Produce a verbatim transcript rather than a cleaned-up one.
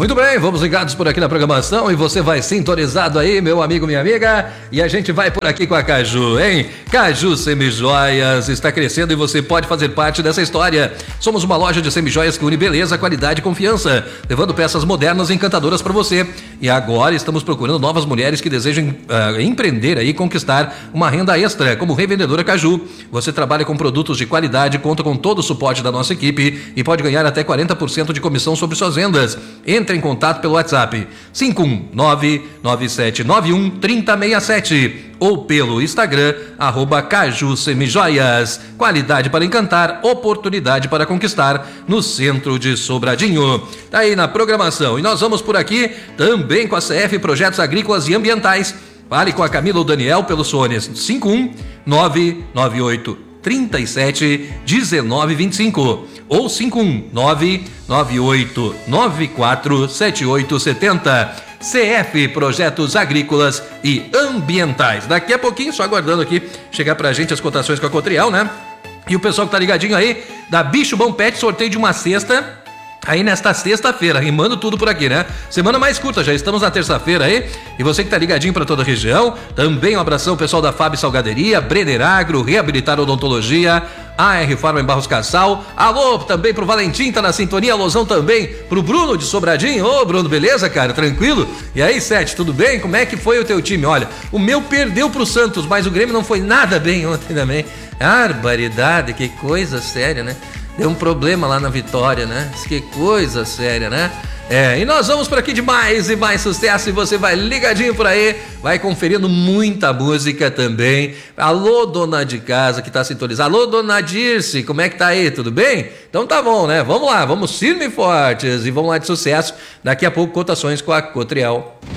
Muito bem, vamos ligados por aqui na programação e você vai sintonizado aí, meu amigo, minha amiga, e a gente vai por aqui com a Caju, hein? Caju Semijoias está crescendo e você pode fazer parte dessa história. Somos uma loja de semijoias que une beleza, qualidade e confiança, levando peças modernas e encantadoras para você. E agora estamos procurando novas mulheres que desejam uh, empreender aí e conquistar uma renda extra como revendedora Caju. Você trabalha com produtos de qualidade, conta com todo o suporte da nossa equipe e pode ganhar até quarenta por cento de comissão sobre suas vendas. Entre em contato pelo WhatsApp cinco um nove nove sete nove um três zero seis sete ou pelo Instagram arroba Caju Semijoias. Qualidade para encantar, oportunidade para conquistar no centro de Sobradinho. Tá aí na programação. E nós vamos por aqui também com a C F Projetos Agrícolas e Ambientais. Fale com a Camila ou Daniel pelos fones cinco um nove nove oito trinta e sete dezenove vinte e cinco ou cinco um nove nove oito nove quatro sete oito sete zero. C F Projetos Agrícolas e Ambientais. Daqui a pouquinho, só aguardando aqui chegar pra gente as cotações com a Cotriel, né? E o pessoal que tá ligadinho aí, da Bicho Bom Pet, sorteio de uma cesta aí nesta sexta-feira, rimando tudo por aqui, né? Semana mais curta, já estamos na terça-feira aí. E você que tá ligadinho para toda a região, também um abração pessoal da Fábio Salgaderia, Brenner Agro, Reabilitar Odontologia, A R Farma em Barros Cassal. Alô, também pro Valentim, tá na sintonia. Alôzão também pro Bruno de Sobradinho. Ô, Bruno, beleza, cara? Tranquilo? E aí, Sete, tudo bem? Como é que foi o teu time? Olha, o meu perdeu pro Santos, mas o Grêmio não foi nada bem ontem também. Barbaridade, que coisa séria, né? Deu um problema lá na Vitória, né? Que coisa séria, né? É, e nós vamos por aqui de mais e mais sucesso e você vai ligadinho por aí, vai conferindo muita música também. Alô, dona de casa que tá sintonizada. Alô, dona Dirce, como é que tá aí? Tudo bem? Então tá bom, né? Vamos lá, vamos firme e fortes e vamos lá de sucesso. Daqui a pouco, cotações com a Cotriel.